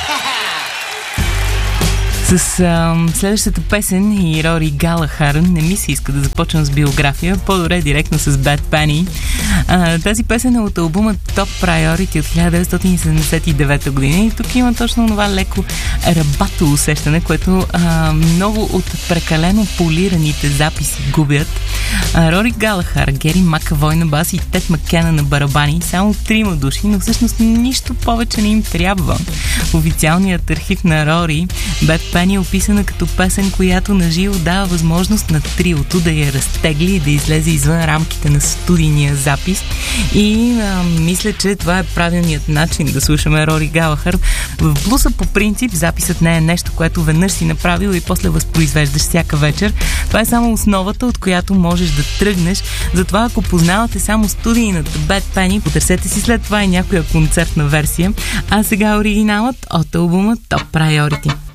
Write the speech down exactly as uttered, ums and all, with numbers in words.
С а, следващата песен и Рори Галахар не ми се иска да започвам с биография, по-добре директно с Bad Penny. А, тази песен е от албума Top Priority от хиляда деветстотин седемдесет и девета година и тук има точно това леко рабато усещане, което а, много от прекалено полираните записи губят. А, Рори Галахар, Гери Макавой на бас и Тед Маккена на барабани, само трима души, но всъщност нищо повече не им трябва. В официалният архив на Рори, Bad Penny е описана като песен, която наживо дава възможност на триото да я разтегли и да излезе извън рамките на студийния запис. И а, мисля, че това е правилният начин да слушаме Рори Галахар. В блуса по принцип записът не е нещо, което веднъж си направил и после възпроизвеждаш всяка вечер. Това е само основата, от която можеш да тръгнеш. Затова, ако познавате само студийната Bad Penny, потърсете си след това и някоя концертна версия. А сега оригиналът от албума Top Priority.